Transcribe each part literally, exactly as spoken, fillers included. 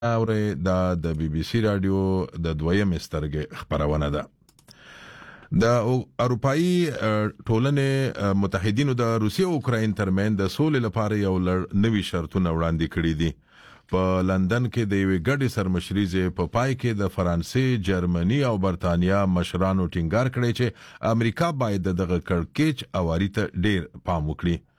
اوري دا د بي بي سي رادیو د دویم سترګې خبرونه ده. د اروپאי ټولنې متحدینو د روسیې او اوکرين ترمن د سولې لپاره یو نوي شرطونه وړاندې کړي دي. په لندن کې د یوې ګډې سرمشريزه په پای کې د فرانسې، جرمني او برتانیا مشرانو ټینګار کړی چې امریکا باید دغه کړکېچ اواري ته ډیر پام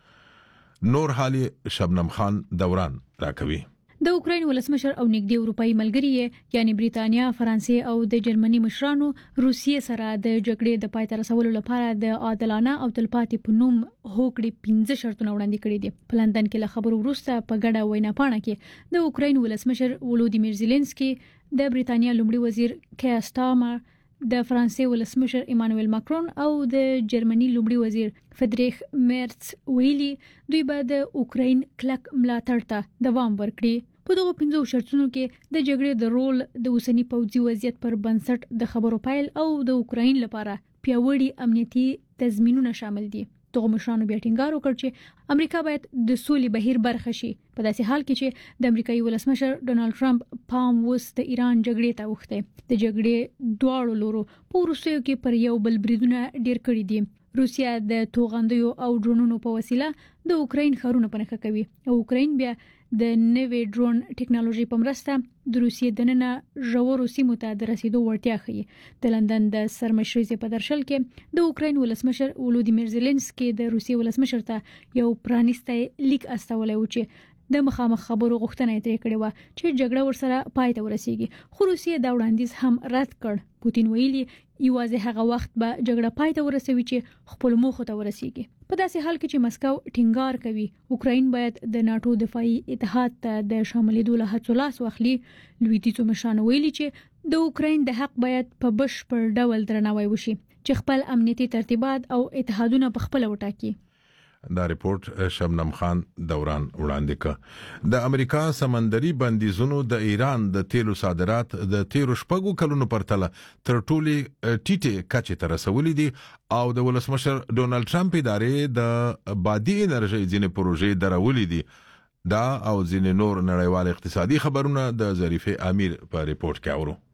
وکړي. نور حالي شبنم خان دوران راکوي. د اوکراین ولسمشر او نږدې اروپאי ملګری یعنی بریتانیا، فرانسې او د جرمني مشرانو روسیې سره د جګړې د پای ته رسولو لپاره د عادلانه او تلپاتې په نوم هوکړې پنځه شرطونه وړاندې کړي دي. په لندن کې له خبرو وروسته په ګډه وینا پاڼه کې د اوکراین ولسمشر ولودیمیر زيلنسکي، د بریتانیا لومړي وزیر کیر سټارمر، د فرانسې ولسمشر ایمانوئل ماکرون او د جرمني لومړي وزیر فریدریخ میرز ویلي دوی به د اوکراین کلک ملاتړ ته دوام ورکړي. په دغه پنځو شرطونو کې د جګړې د رول، د اوسنی پوځي وضعیت پر بنسټ د خبرو پایل او د اوکراین لپاره پیاوړي امنیتي تضمینونه شامل دي. دغه مشرانو بیا ټینګار وکړ چې امریکا باید د سولې بهیر برخه شي، په داسې حال کې چې د امریکایي ولسمشر ډونالد ټرمپ پام وس د ایران جګړې ته وخته. د جګړې دواړو لورو په وروستیو کې پر یو بل بریدونه ډیر کړي دي. روسیا د توغندیو او ډرونونو په وسیله د اوکراین ښارونه پنهخه کوي او اوکراین بیا د نوې ډرون ټیکنالوژي په مرسته د روسیې دننه ژورو سیمو ته د رسیدو وړتیا ښيي. د لندن د سرمشريزه په درشل کې د اوکراین ولسمشر ولودیمیر زيلنسکي د روسیې ولسمشر ته یو پرانیستی لیک استولای و چې د مخامخ خبرو غوښتنه یې ترې کړې و چې جګړه ورسره پای ته ورسیږي، خو روسیې دا وړاندیز هم رد کړ. پوتین ویلي یوازې هغه وخت به جګړه پای ته ورسوي چې خپل موخو ته ورسیږي. په داسې حال کې چې مسکو ټینګار کوي اوکراین باید د ناتو دفاعي اتحاد ته د شاملېدو له هڅو لاس واخلي، لویدیځو مشرانو ویلي چې د اوکراین د حق باید په بشپړ ډول درناوی وشي چې خپل امنیتي ترتیبات او اتحادونه په خپل وټاکي. دا ریپورت شبنم خان دوران وړاندې کړ. د امریکا سمندري بندیزونو د ایران د تیلو صادرات د تیرو شپږو کلونو پرتله تر ټولې ټیټه کچې ته رسولې دي او د ولسمشر ډونالد ټرمپ ادارې د بادي انرژي ځینې پروژې درولې دي. دا او ځینې نور نړیوال اقتصادي خبرونه د ظریفه امیر په ریپورت کې اورو.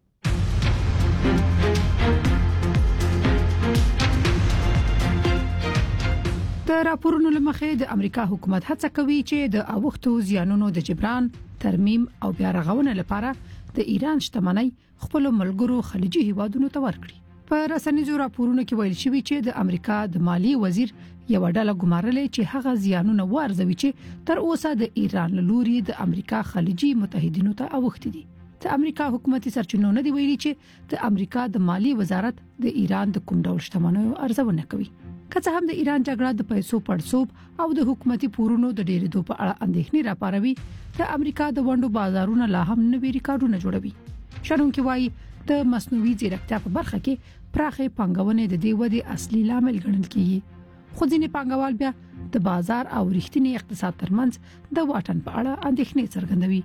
د راپورونو لمخې د امریکا حکومت هڅه کوي چې د اوښتو زیانونو د جبران، ترمیم او بیا رغونه لپاره د ایران شتمنۍ خپل ملګرو خلیجي هیوادونو ته ورکړي. په رسنیزو راپورونو کې ویل شوی چې د امریکا د مالی وزیر یو ډله ګمارلې چې هغه زیانونه وارزوي چې تر اوسه د ایران لوري د امریکا خلیجي متحدینو ته اوښتي دي. د امریکا حکومتي سرچینو نه دی ویلي چې د امریکا د مالی وزارت د ایران د کوم ډول شتمنیو ارزونه کوي. که څه هم د ایران جګړه د پیسو پړسوب او د حکومتي پورونو د ډیرېدو په اړه اندېښنې راپاروي، د امریکا د وندو بازارونه لا هم نوي ریکارډونه جوړوي. شنونکي وایي د مصنوعي ځیرکتیا په برخه کې پراخه پانګونې د دې ودې اصلي لامل ګڼل کیږي. خو ځینې پانګوال بیا د بازار او رښتینی اقتصاد ترمنځ د واټن په اړه اندېښنې څرګندوي.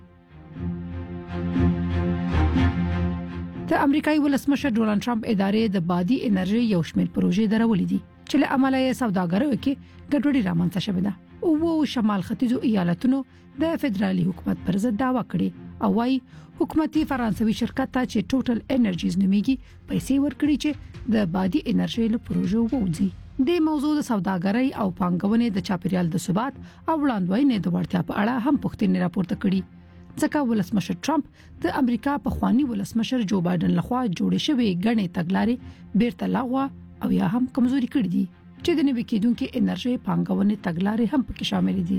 د امریکایي ولسمشر ډونالد ټرمپ ادارې د بادي انرژي یو شمېر پروژې درولې دي چې له امله یې سوداګرو کې ګډوډي رامنځته شوې ده. او شمال ختیځو ایالتونو د فدرالي حکومت پر ضد دعوا کړې او وايي حکومتي فرانسوي شرکت ته چې ټوټل انرژیز نوميږي پیسې ورکړي چې د بادي انرژي له پروژو ووځي. د موضوع د سوداګرۍ او پانګونې د چاپیریال د ثبات او وړاندوینې د وړتیا په اړه هم پوښتنې راپورته کړي. ځکه ولسمشر ټرمپ د امریکا په خواني ولسمشر جو بایدن لخوا جوړې شوې غنې تګلارې بیرته لغوه او یا هم کمزوري کړې دي چې د نوي کېدونکو انرژي پانګونې تګلارې هم پکې شامل دي.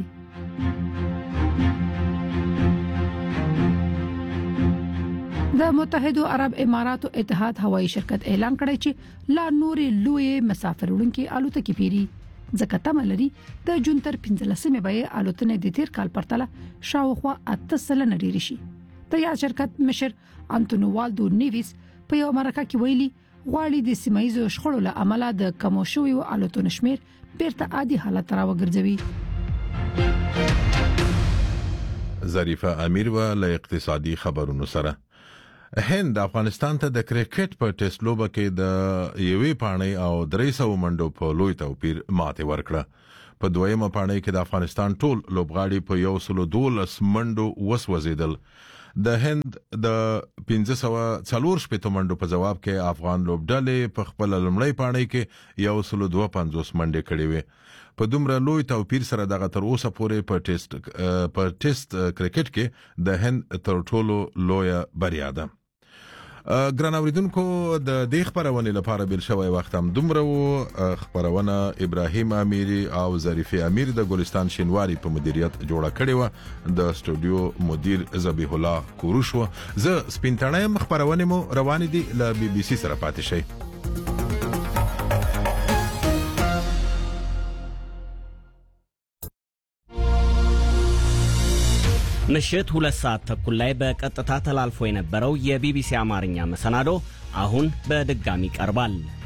د متحده عرب اماراتو اتحاد هوایي شرکت اعلان کړی چې لا نورې لوی مسافر وړونکي الوتکې پیری ځکه تمه لري د جون تر پنځلسمې به الوتنې د تیر کال پرتله شاوخوا اته سلنه ډېر شي. د یا شرکت مشر انټونیو والدو نیویس په یو مرکه کې ویلي غواړي د سیمایي شخړو له امله د کمو شویو الوتنو شمیر بیرته عادي حالت ته راوګرځوي. ظریفه امیر و له اقتصادي خبرونو سره. هند افغانستان ته د کرکټ په ټیسټ لوبه کې د یوې پاڼې او درې سوه منډو په لوی توپیر ماته ورکړه. په دویمه پاڼې کې د افغانستان ټول لوبغاړي په یو سلو دولس منډو وسوځیدل. د هند د پنځه سوه څلور شپږ منډو په جواب کې افغان لوبډلې په خپل لمړی پاڼۍ کې یو سل دوه پنځوس منډې کړې وې په دومره لوی توپیر سره دغه تر اوسه پورې په ټیسټ په ټیسټ کرکټ کې د هند تر ټولو لوی بریا ده ګران اوریدونکو د دې خبرونه لپاره بل شوی وخت هم دومره و خبرونه ابراهیم امیری او ظریف امیر د ګلستان شینواری په مدیریت جوړه کړې و د استودیو مدیر ذبیح الله کوروش و ز سپینټړم خبرونه مو روان دي ل بي بي سي سره پاتې شي ምሽት ሁለት ሰዓት ተኩል ላይ በቀጥታ ተላልፎ የነበረው የቢቢሲ አማርኛ መሰናዶ አሁን በድጋሚ ቀርባል።